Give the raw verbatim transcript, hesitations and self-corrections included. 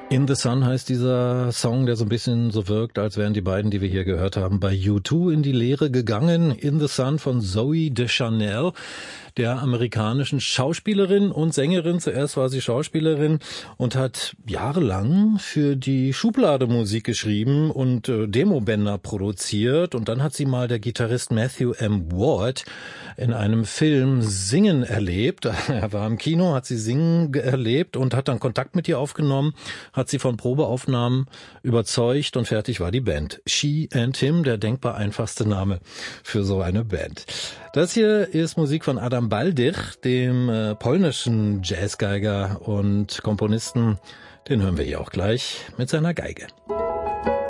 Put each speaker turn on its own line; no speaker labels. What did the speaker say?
In the Sun heißt dieser Song, der so ein bisschen so wirkt, als wären die beiden, die wir hier gehört haben, bei U zwei in die Lehre gegangen. In the Sun von Zooey Deschanel, der amerikanischen Schauspielerin und Sängerin. Zuerst war sie Schauspielerin und hat jahrelang für die Schublade Musik geschrieben und äh, Demobänder produziert. Und dann hat sie mal der Gitarrist Matthew M. Ward in einem Film singen erlebt. Er war im Kino, hat sie singen erlebt und hat dann Kontakt mit ihr aufgenommen, hat sie von Probeaufnahmen überzeugt und fertig war die Band. She and Him, der denkbar einfachste Name für so eine Band. Das hier ist Musik von Adam Baldych, dem äh, polnischen Jazzgeiger und Komponisten. Den hören wir hier auch gleich mit seiner Geige.